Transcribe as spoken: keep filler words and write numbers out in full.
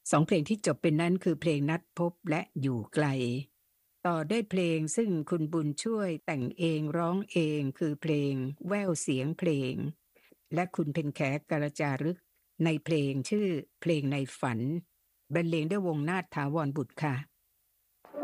สองเพลงที่จบเป็นนั้นคือเพลงนัดพบและอยู่ไกลต่อด้วยเพลงซึ่งคุณบุญช่วยแต่งเองร้องเองคือเพลงแว่วเสียงเพลงและคุณเพ็ญแขกาลจารึกในเพลงชื่อเพลงในฝันบรรเลงด้วยวงนาฏถาวรบุตรค่ะ